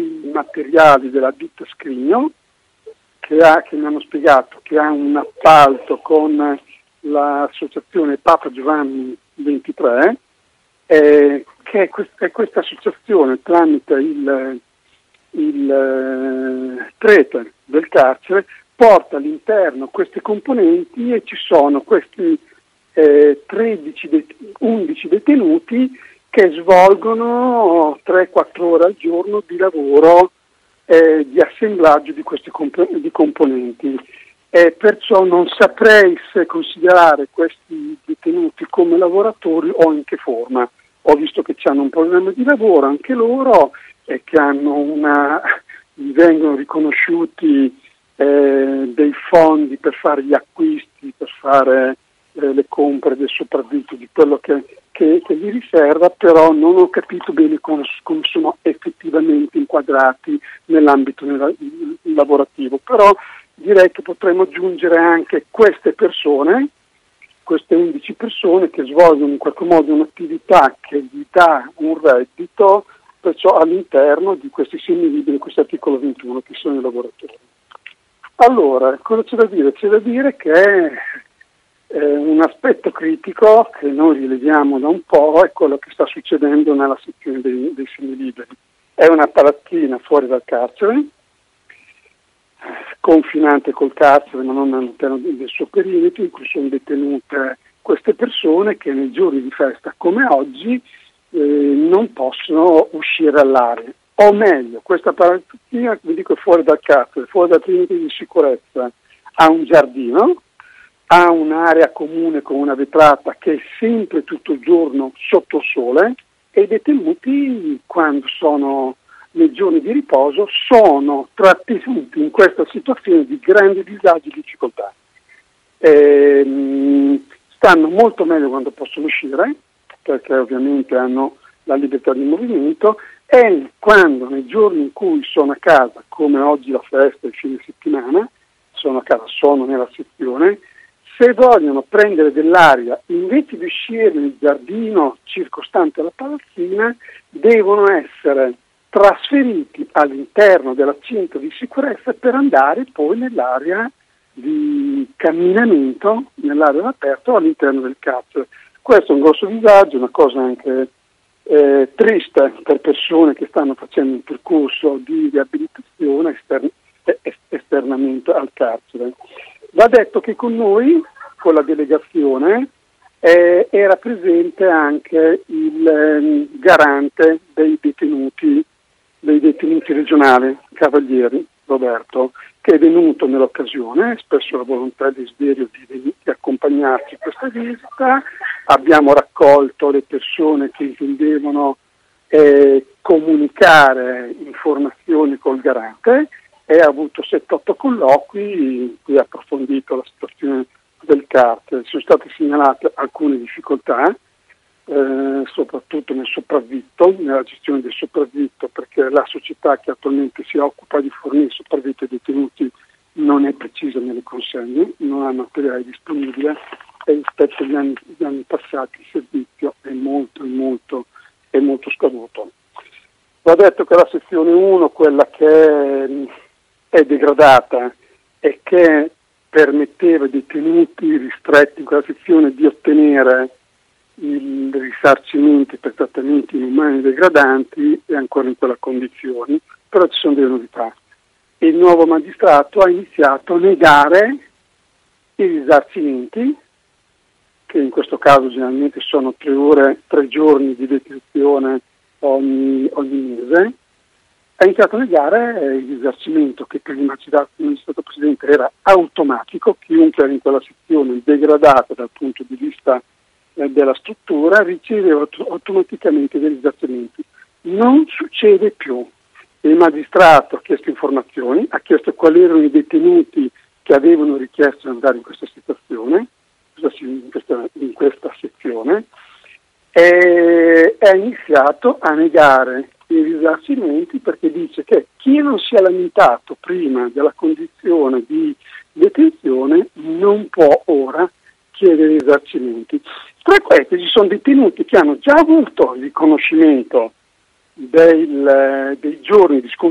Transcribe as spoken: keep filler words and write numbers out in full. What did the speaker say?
i materiali della ditta Scrigno, che, ha, che mi hanno spiegato che ha un appalto con l'associazione Papa Giovanni ventitré, eh, che è, quest- è questa associazione tramite il, il eh, prete del carcere porta all'interno queste componenti e ci sono questi eh, tredici det- undici detenuti che svolgono tre quattro ore al giorno di lavoro eh, di assemblaggio di questi comp- di componenti. E perciò non saprei se considerare questi detenuti come lavoratori o in che forma. Ho visto che hanno un problema di lavoro anche loro e che hanno una, gli vengono riconosciuti eh, dei fondi per fare gli acquisti, per fare eh, le compere del sopravvitto di quello che, che, che gli riserva, però non ho capito bene come, come sono effettivamente inquadrati nell'ambito nella, lavorativo. Però direi che potremmo aggiungere anche queste persone, queste undici persone che svolgono in qualche modo un'attività che gli dà un reddito, perciò all'interno di questi semiliberi, questo articolo ventuno, che sono i lavoratori. Allora, cosa c'è da dire? C'è da dire che eh, un aspetto critico che noi rileviamo da un po' è quello che sta succedendo nella sezione dei, dei semiliberi. È una palazzina fuori dal carcere, confinante col carcere ma non all'interno del suo perimetro, in cui sono detenute queste persone che nei giorni di festa come oggi eh, non possono uscire all'aria. O meglio, questa palazzina, vi dico, è fuori dal carcere, fuori dal perimetro di sicurezza, ha un giardino, ha un'area comune con una vetrata che è sempre tutto il giorno sotto il sole, e i detenuti, quando sono nei giorni di riposo, sono trattenuti in questa situazione di grande disagio e difficoltà. E, stanno molto meglio quando possono uscire, perché ovviamente hanno la libertà di movimento, e quando nei giorni in cui sono a casa, come oggi la festa e il fine settimana, sono a casa, sono nella sezione, se vogliono prendere dell'aria, invece di uscire nel giardino circostante la palazzina, devono essere trasferiti all'interno della cinta di sicurezza per andare poi nell'area di camminamento, nell'area all'aperto all'interno del carcere. Questo è un grosso disagio, una cosa anche eh, triste per persone che stanno facendo un percorso di riabilitazione estern- esternamente al carcere. Va detto che con noi, con la delegazione, eh, era presente anche il eh, garante dei detenuti dei detenuti regionali, Cavalieri, Roberto, che è venuto nell'occasione, spesso la volontà e desiderio di, di accompagnarci a questa visita. Abbiamo raccolto le persone che intendevano eh, comunicare informazioni col garante e ha avuto sette otto colloqui in cui ha approfondito la situazione del carcere. Sono state segnalate alcune difficoltà, Eh, soprattutto nel sopravvitto, nella gestione del sopravvitto, perché la società che attualmente si occupa di fornire sopravvitto ai detenuti non è precisa nelle consegne, non ha materiale disponibile e rispetto agli anni, agli anni passati il servizio è molto, molto, è molto scaduto. Va detto che la sezione uno, quella che è degradata e che permetteva ai detenuti ristretti in quella sezione di ottenere i risarcimenti per trattamenti inumani degradanti, è ancora in quella condizione, però ci sono delle novità. Il nuovo magistrato ha iniziato a negare i risarcimenti, che in questo caso generalmente sono tre ore, tre giorni di detenzione ogni, ogni mese. Ha iniziato a negare il risarcimento che per il magistrato, il magistrato presidente era automatico, chiunque era in quella sezione degradata dal punto di vista della struttura riceveva auto- automaticamente dei risarcimenti. Non succede più. Il magistrato ha chiesto informazioni, ha chiesto quali erano i detenuti che avevano richiesto di andare in questa situazione, in questa, in questa sezione, e ha iniziato a negare i risarcimenti perché dice che chi non si è lamentato prima della condizione di detenzione non può ora chiedere risarcimenti. Tra questi ci sono detenuti che hanno già avuto il riconoscimento del, dei giorni di sconfiggimento